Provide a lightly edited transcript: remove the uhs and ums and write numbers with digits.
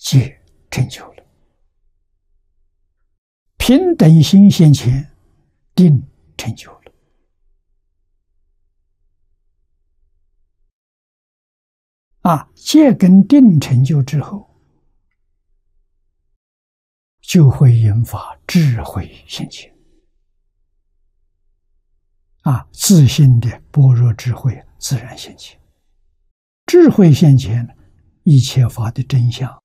戒成就了。平等心现前，定成就了。戒跟定成就之后，就会引发智慧现前。自信的般若智慧自然现前。智慧现前，一切法的真相